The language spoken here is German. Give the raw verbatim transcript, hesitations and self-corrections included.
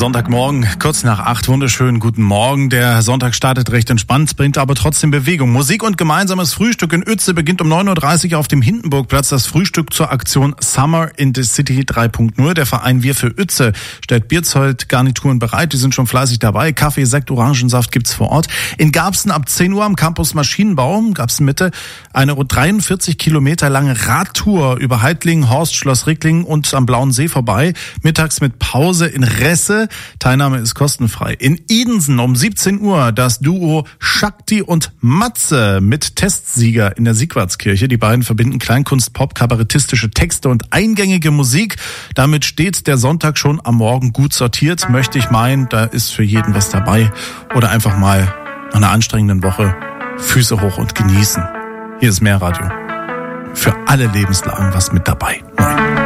Sonntagmorgen, kurz nach acht, wunderschönen guten Morgen. Der Sonntag startet recht entspannt, bringt aber trotzdem Bewegung. Musik und gemeinsames Frühstück in Uetze beginnt um neun Uhr dreißig auf dem Hindenburgplatz. Das Frühstück zur Aktion Summer in the City drei Punkt null. Der Verein Wir für Uetze stellt Bierzeltgarnituren bereit. Die sind schon fleißig dabei. Kaffee, Sekt, Orangensaft gibt's vor Ort. In Garbsen ab zehn Uhr am Campus Maschinenbau, Garbsen Mitte, eine dreiundvierzig Kilometer lange Radtour über Heidlingen, Horst, Schloss Ricklingen und am Blauen See vorbei. Mittags mit Pause in Resse. Teilnahme ist kostenfrei. In Idensen um siebzehn Uhr das Duo Shakti und Matze mit Testsieger in der Sigwartskirche. Die beiden verbinden Kleinkunst, Pop, kabarettistische Texte und eingängige Musik. Damit steht der Sonntag schon am Morgen gut sortiert, möchte ich meinen. Da ist für jeden was dabei. Oder einfach mal nach einer anstrengenden Woche Füße hoch und genießen. Hier ist Mehr Radio. Für alle Lebenslagen was mit dabei. Moin.